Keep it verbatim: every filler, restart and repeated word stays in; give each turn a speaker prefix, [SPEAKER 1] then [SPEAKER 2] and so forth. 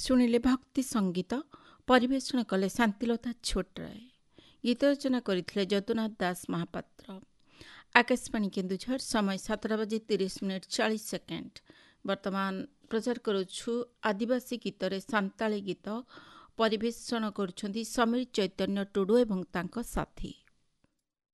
[SPEAKER 1] ଶୁଣିଲେ ଭକ୍ତି ସଙ୍ଗୀତ ପରିବେଷଣ କଲେ ଶାନ୍ତିଲତା ଛୋଟରାୟ। ଗୀତ ରଚନା କରିଥିଲେ ଯଦୁନାଥ ଦାସ ମହାପାତ୍ର। ଆକାଶବାଣୀ କେନ୍ଦୁଝର, ସମୟ ସାତଟା ବାଜି ତିରିଶ ମିନିଟ୍ ଚାଳିଶ ସେକେଣ୍ଡ। ବର୍ତ୍ତମାନ ପ୍ରଚାର କରୁଛୁ ଆଦିବାସୀ ଗୀତରେ ସାନ୍ତାଳୀ ଗୀତ। ପରିବେଷଣ କରୁଛନ୍ତି ସମୀର ଚୈତନ୍ୟ ଟୁଡୁ ଏବଂ ତାଙ୍କ ସାଥୀ।